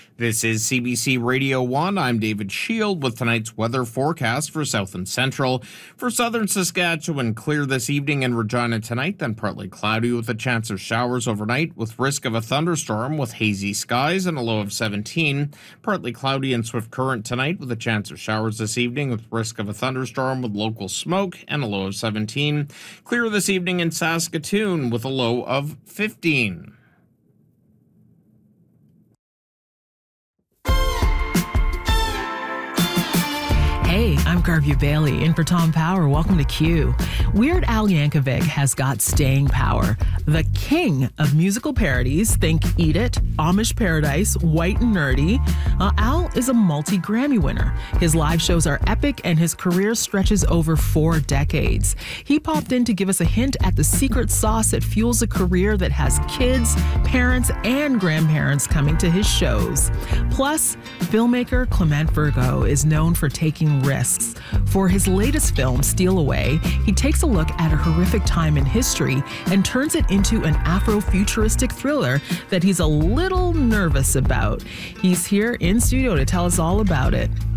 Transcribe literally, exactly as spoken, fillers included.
This is C B C Radio one. I'm David Shield with tonight's weather forecast for South and Central. For southern Saskatchewan, clear this evening in Regina tonight, then partly cloudy with a chance of showers overnight with risk of a thunderstorm with hazy skies and a low of seventeen. Partly cloudy in Swift Current tonight with a chance of showers this evening with risk of a thunderstorm with local smoke and a low of seventeen. Clear this evening in Saskatoon with a low of fifteen. Hey, I'm Garvey Bailey, in for Tom Power. Welcome to Q. Weird Al Yankovic has got staying power. The king of musical parodies, think Eat It, Amish Paradise, White and Nerdy. Uh, Al is a multi-Grammy winner. His live shows are epic and his career stretches over four decades. He popped in to give us a hint at the secret sauce that fuels a career that has kids, parents, and grandparents coming to his shows. Plus, filmmaker Clement Virgo is known for taking risks. For his latest film, Steal Away, he takes a look at a horrific time in history and turns it into an Afro-futuristic thriller that he's a little nervous about. He's here in studio to tell us all about it.